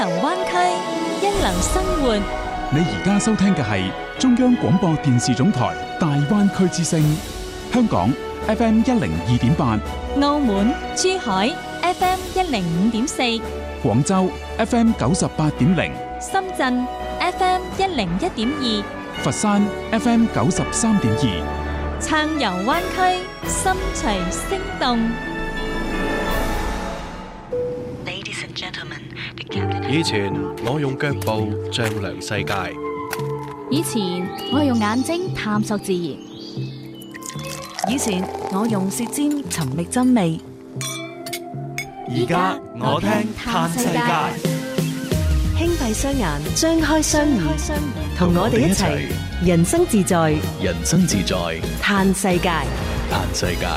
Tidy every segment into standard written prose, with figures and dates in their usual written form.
由灣區優良生活。 你而家收聽嘅係中央廣播電視總台大灣區之聲，香港 FM102.8， 澳門、珠海 FM105.4， 廣州 FM98.0， 深圳 FM101.2，佛山 FM93.2， 暢遊灣區，心隨聲動。 以前我用腳步丈量世界， 以前我用眼睛探索自然， 以前我用舌尖尋覓真味， 而家我聽嘆世界。 輕閉雙眼，張開雙耳，同我哋一齊人生自在， 人生自在， 嘆世界， 嘆世界。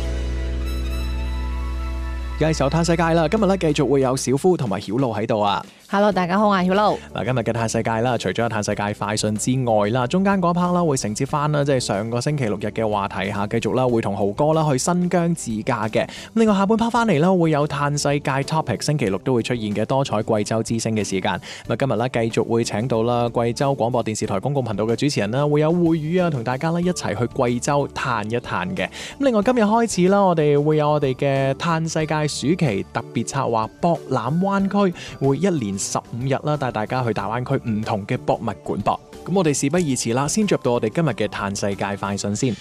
繼續嘆世界啦！今日咧繼續會有小夫同埋曉露喺度啊！ Hello， 大家好啊，曉露。 嗱，今日嘅嘆世界啦，除咗有嘆世界快訊之外啦，中間嗰 part 啦會承接翻啦，即係上個星期六日嘅話題嚇，繼續啦會同豪哥啦去新疆自駕嘅。咁另外下半 part 翻嚟啦，會有嘆世界 topic， 星期六都會出現嘅多彩貴州之聲嘅時間。咁今日咧繼續會請到啦貴州廣播電視台公共頻道嘅主持人啦，會有會語啊，同大家咧一齊去貴州嘆一嘆嘅。咁另外今日開始啦，我哋會有我哋嘅嘆世界暑期特別策劃博覽灣區，會一連15日啦，帶大家去大灣區唔同嘅博物館噃。咁我哋事不宜遲啦，先入到我哋今日嘅嘆世界快訊先。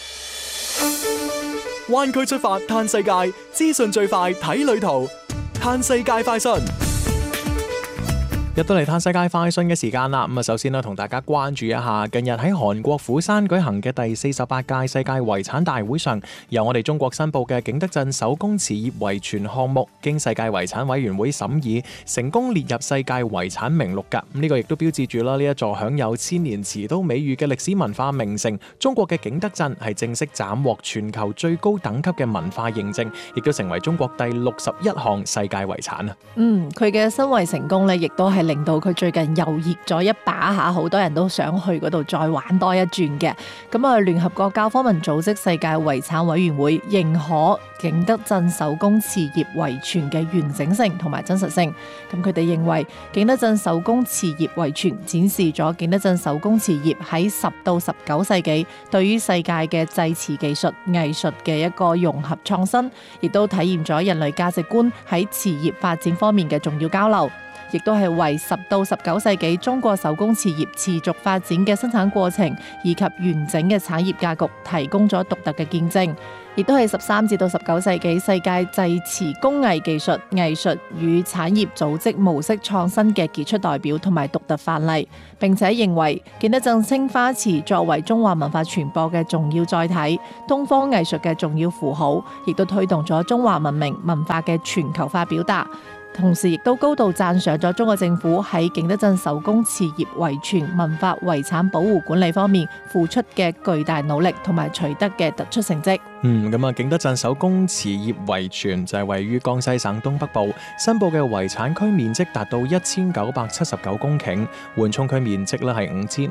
灣區出發嘆世界，資訊最快睇旅途。嘆世界快訊。入到嚟嘆世界快訊嘅時間啦，咁啊首先呢同大家關注一下，近日喺韓國釜山舉行嘅第48屆世界遺產大會上，由我哋中國申報嘅景德鎮手工瓷業遺傳項目，經世界遺產委員會審議，成功列入世界遺產名錄㗎。咁呢個亦都標誌住啦，呢一座享有千年瓷都美譽嘅歷史文化名城，中國嘅景德鎮係正式斬獲全球最高等級嘅文化認證，亦都成為中國第61項世界遺產啊。 佢嘅申遺成功咧，亦都係令到佢最近又熱咗一把下，好多人都想去嗰度再玩多一轉嘅。咁啊，聯合國教科文組織世界遺產委員會認可景德鎮手工瓷業遺傳嘅完整性同埋真實性。咁佢哋認為景德鎮手工瓷業遺傳展示咗景德鎮手工瓷業喺10到19世紀對於世界嘅製瓷技術、藝術嘅一個融合創新，亦都體驗咗人類價值觀喺瓷業發展方面嘅重要交流。亦都係為10到19世紀中國手工瓷業持續發展嘅生產過程以及完整嘅產業格局提供咗獨特嘅見證，亦都係13至到19世紀世界製瓷工藝技術、藝術與產業組織模式創新嘅傑出代表同埋獨特範例，並且認為景德鎮青花瓷作為中華文化傳播嘅重要載體、東方藝術嘅重要符號，亦都推動咗中華文明文化嘅全球化表達。同時亦都高度讚賞咗中國政府喺景德鎮手工瓷業遺傳文化遺產保護管理方面付出嘅巨大努力同埋取得嘅突出成績。 咁啊，景德鎮手工瓷業遺傳就係位於江西省東北部，申報嘅遺產區面積達到1979公頃，緩衝區面積咧係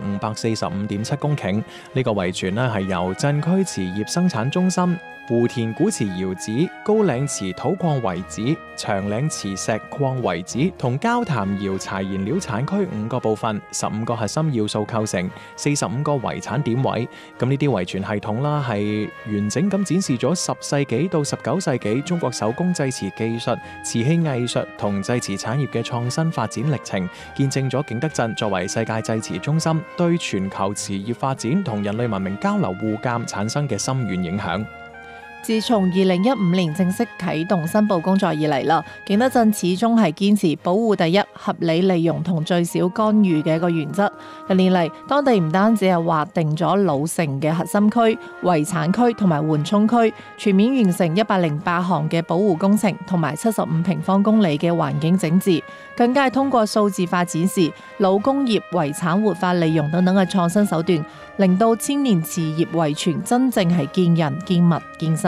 5545.7公頃。呢個遺傳咧係由鎮區瓷業生產中心、湖田古瓷窯址、高嶺瓷土礦遺址、長嶺瓷石礦遺址同焦潭窯柴燃料產區5個部分、15個核心要素構成，45個遺產點位。咁呢啲遺傳系統啦係完整咁展示咗10世紀到19世紀中國手工製瓷技術、瓷器藝術同製瓷產業嘅創新發展歷程，見證咗景德鎮作為世界製瓷中心對全球瓷業發展同人類文明交流互鑒產生嘅深遠影響。 自從2015年正式啟動申報工作以嚟啦，景德鎮始終係堅持保護第一、合理利用同最少干預嘅一個原則。近年嚟，當地唔單止係劃定咗老城嘅核心區、遺產區同埋緩衝區，全面完成108項嘅保護工程同埋75平方公里嘅環境整治，更加係通過數字化展示、老工業遺產活化利用等等嘅創新手段，令到千年瓷業遺傳真正係見人、見物、見生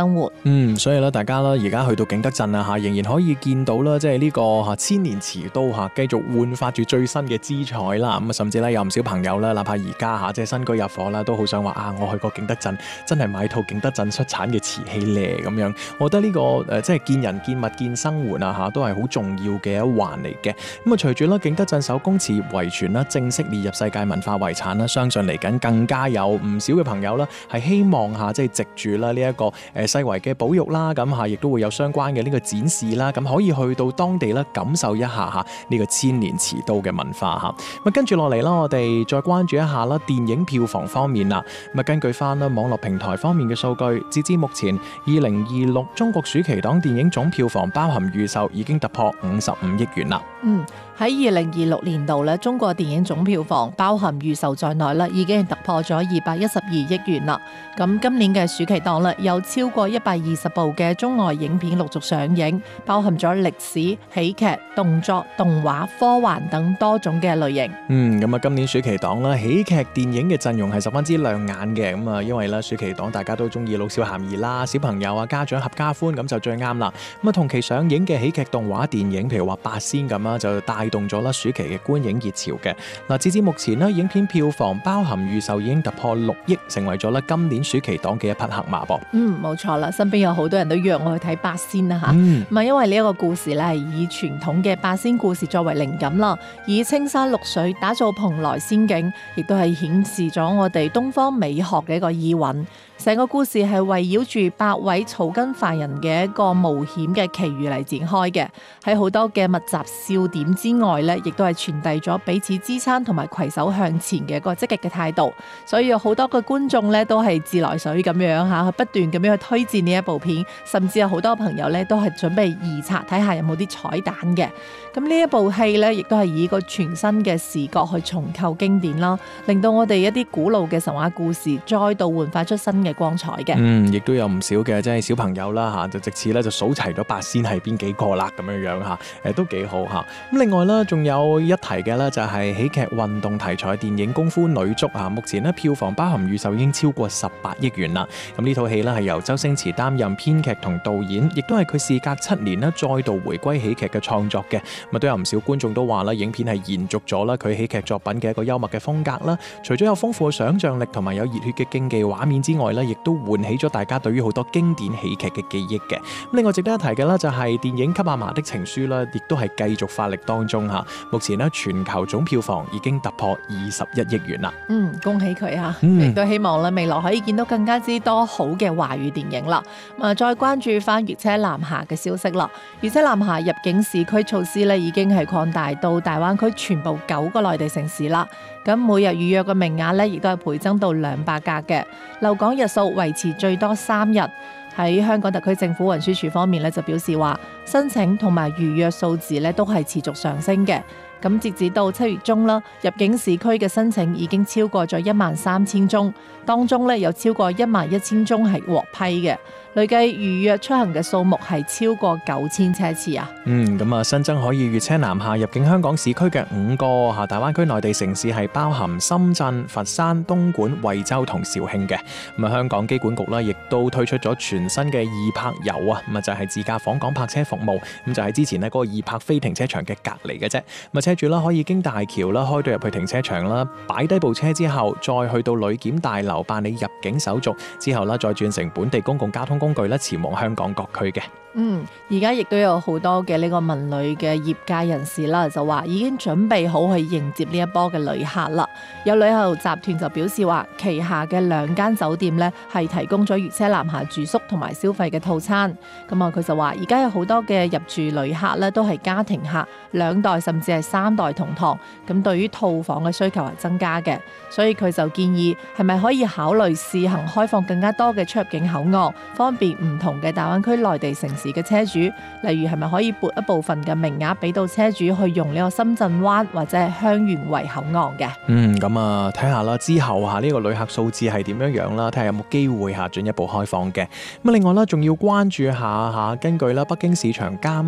生活。 所以咧，大家啦，而家去到景德鎮啊嚇，仍然可以見到啦，即係呢個嚇千年瓷都嚇，繼續煥發住最新嘅姿彩啦。咁啊，甚至咧有唔少朋友啦，哪怕而家嚇即係新居入伙啦，都好想話啊，我去過景德鎮，真係買套景德鎮出產嘅瓷器咧咁樣。我覺得呢個即係見人見物見生活啊嚇，都係好重要嘅一環嚟嘅。咁啊，隨住啦景德鎮手工瓷業遺傳啦正式列入世界文化遺產啦，相信嚟緊更加有唔少嘅朋友啦，係希望嚇即係藉住啦呢一個世遺嘅保育啦，咁嚇亦都會有相關嘅呢個展示啦，咁可以去到當地啦感受一下嚇呢個千年瓷都嘅文化嚇。咁跟住落嚟啦，我哋再關注一下啦電影票房方面啦。咁啊，根據翻啦網絡平台方面嘅數據，截至目前2026中國暑期檔電影總票房包含預售已經突破55億元啦。 喺2026年度咧，中國電影總票房包含預售在內啦，已經係突破咗212億元啦。咁今年嘅暑期檔咧，有超過120部嘅中外影片陸續上映，包含咗歷史、喜劇、動作、動畫、科幻等多種嘅類型。 咁啊，今年暑期檔啦，喜劇電影嘅陣容係十分之亮眼嘅。咁啊，因為咧暑期檔大家都中意老少咸宜啦，小朋友啊家長合家歡咁就最啱啦。咁啊，同期上映嘅喜劇動畫電影，譬如話八仙咁啦，就帶動咗啦暑期嘅觀影熱潮嘅。嗱，截至目前呢，影片票房包含預售已經突破6億，成為咗咧今年暑期檔嘅一匹黑馬噃。 冇錯啦，身邊有好多人都約我去睇八仙啦嚇。咁因為呢一個故事咧係以傳統嘅八仙故事作為靈感啦，以青山綠水打造蓬萊仙境，亦都係顯示咗我哋東方美學嘅一個意蘊。成個故事係圍繞住8位草根凡人嘅一個冒險嘅奇遇嚟展開嘅，喺好多嘅密集笑點之外咧，亦都係傳遞咗彼此支撐同埋攜手向前嘅一個積極嘅態度。所以有好多嘅觀眾咧都係自來水咁樣嚇，不斷咁樣去推薦呢一部片，甚至有好多朋友咧都係準備預測睇下有冇啲彩蛋嘅。咁呢一部戲咧，亦都係以個全新嘅視覺去重構經典啦，令到我哋一啲古老嘅神話故事再度煥發出新嘅光彩嘅。亦都有唔少嘅即係小朋友啦嚇，就直至咧就數齊咗八仙係邊幾個啦咁樣樣嚇，都幾好嚇。咁另外啦，仲有一提嘅咧就係喜劇運動題材電影《功夫女足》啊，目前咧票房包含預售已經超過18億元啦。咁呢套戲咧係由周星馳擔任編劇同導演，亦都係佢事隔7年咧再度回歸喜劇嘅創作嘅。咁都有唔少觀眾都話啦，影片係延續咗啦佢喜劇作品嘅一個幽默嘅風格啦。除咗有豐富嘅想像力同埋有熱血嘅競技畫面之外咧，亦都喚起咗大家對於好多經典喜劇嘅記憶嘅。另外值得一提嘅咧就係電影《給阿嫲的情書》啦，亦都係繼續發力當中嚇。目前咧全球總票房已經突破21億元啦。 恭喜佢嚇！亦都希望咧未來可以見到更加之多好嘅華語電影啦。再關注翻粵車南下嘅消息啦。粵車南下入境市區措施咧已經係擴大到大灣區全部9個內地城市啦。咁每日預約嘅名額咧亦都係倍增到200架嘅，留港日數維持最多3日。喺香港特區政府運輸署方面咧就表示話，申請同埋預約數字咧都係持續上升嘅。咁截止到7月中啦，入境市區嘅申請已經超過咗13000宗，當中咧有超過11000宗係獲批嘅。累計預約出行嘅數目係超過9000車次啊！ 咁新增可以粵車南下入境香港市區嘅5個大灣區內地城市係包含深圳、佛山、東莞、惠州同肇慶嘅。香港機管局咧亦都推出咗全新嘅易泊遊啊！就係自駕訪港泊車服務，就喺之前咧嗰個易泊非停車場嘅隔離嘅啫。車主啦可以經大橋啦開到入去停車場啦，擺低部車之後，再去到旅檢大樓辦理入境手續，之後啦再轉乘本地公共交通工具咧前往香港各區嘅。 而家亦都有好多嘅呢個文旅嘅業界人士啦，就話已經準備好去迎接呢一波嘅旅客啦。有旅遊集團就表示話，旗下嘅2間酒店呢係提供咗粵車南下住宿同埋消費嘅套餐。佢就話，而家有好多嘅入住旅客呢都係家庭客，2代甚至係3代同堂。咁對於套房嘅需求係增加嘅，所以佢就建議係咪可以考慮試行開放更加多嘅出入境口岸，方便唔同嘅大灣區內地城市嘅車主，例如係咪可以撥一部分嘅名額俾到車主去用呢個深圳灣或者係香園圍口岸嘅？ 咁睇下啦，之後呢個旅客數字係點樣啦，睇下有冇機會進一步開放嘅。另外啦，仲要關注下根據啦北京市場監督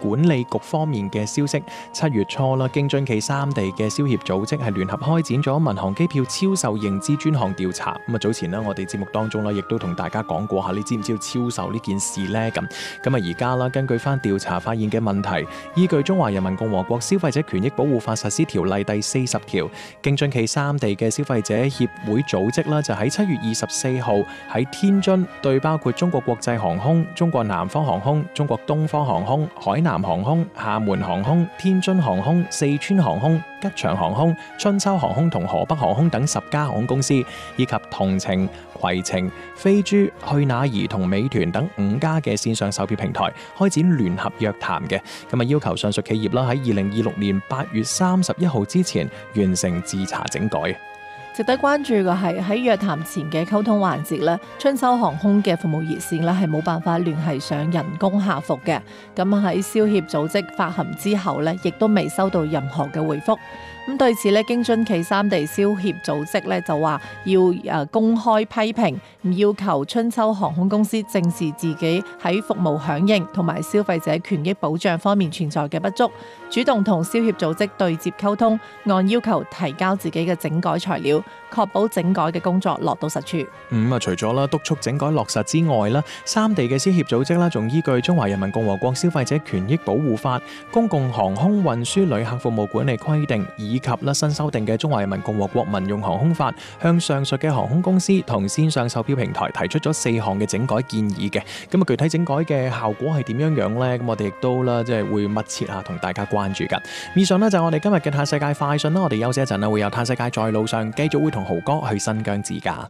管理局方面嘅消息，7月初啦，京津冀3地嘅消協組織係聯合開展咗民航機票超售認知專項調查。咁啊，早前呢，我哋節目當中咧，亦都同大家講過下，你知唔知道超售呢件事呢？咁啊，而家啦，根據翻調查發現嘅問題，依據《中華人民共和國消費者權益保護法實施條例》第40條，京津冀3地嘅消費者協會組織啦，就喺7月24號喺天津對包括中國國際航空、中國南方航空、中國東方航空、海南航空、廈門航空、天津航空、四川航空、吉祥航空、春秋航空同河北航空等10家航空公司，以及同程、攜程、飛豬、去哪兒同美團等5家嘅線上售票平台開展聯合約談嘅，咁啊要求上述企業啦喺2026年8月31號之前完成自查整改。 值得關注嘅係喺約談前嘅溝通環節咧，春秋航空嘅服務熱線咧係冇辦法聯繫上人工客服嘅。咁喺消協組織發函之後咧，亦都未收到任何嘅回覆。咁對此咧，京津冀3地消協組織咧就話要公開批評，要求春秋航空公司正視自己喺服務響應同埋消費者權益保障方面存在嘅不足，主動同消協組織對接溝通，按要求提交自己嘅整改材料，確保整改嘅工作落到實處。 除咗啦督促整改落實之外啦，3地嘅消協組織啦，仲依據《中華人民共和國消費者權益保護法》、《公共航空運輸旅客服務管理規定》以及啦新修訂嘅《中華人民共和國民用航空法》，向上述嘅航空公司同線上售票平台提出咗4項嘅整改建議嘅。咁啊，具體整改嘅效果係點樣呢？咁我哋亦都啦，即係會密切下同大家關注緊。以上呢，就係我哋今日嘅嘆世界快訊啦。我哋休息一陣啦，會有嘆世界在路上，繼續會同豪哥去新疆自駕。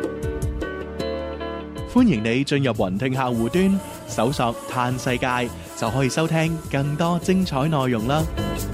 歡迎你進入雲聽客戶端，搜索嘆世界就可以收聽更多精彩內容啦。